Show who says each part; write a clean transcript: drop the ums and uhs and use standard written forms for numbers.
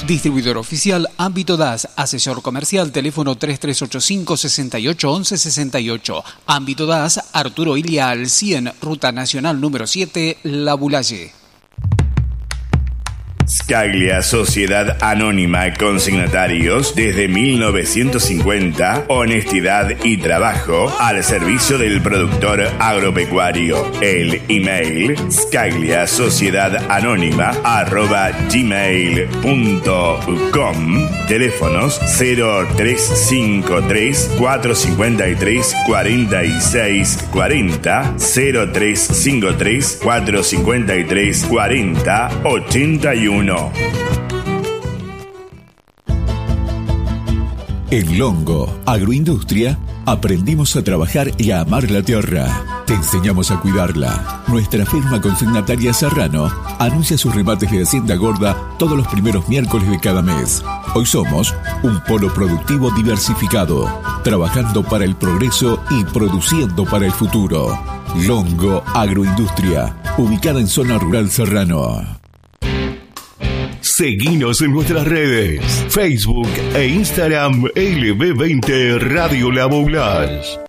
Speaker 1: Distribuidor oficial Ámbito DAS, asesor comercial, teléfono 3385 68 11 68. Ámbito DAS, Arturo Illia al 100, Ruta Nacional número 7, La Bulaye.
Speaker 2: Scaglia Sociedad Anónima Consignatarios desde 1950, honestidad y trabajo al servicio del productor agropecuario. El email scagliasociedadanónima@gmail.com. Teléfonos 0353 453 46 40, 0353 453 40 81.
Speaker 3: En Longo Agroindustria aprendimos a trabajar y a amar la tierra. Te enseñamos a cuidarla. Nuestra firma consignataria Serrano anuncia sus remates de Hacienda Gorda todos los primeros miércoles de cada mes. Hoy somos un polo productivo diversificado, trabajando para el progreso y produciendo para el futuro. Longo Agroindustria, ubicada en zona rural Serrano.
Speaker 4: Seguinos en nuestras redes, Facebook e Instagram, LB20 Radio La Boulas.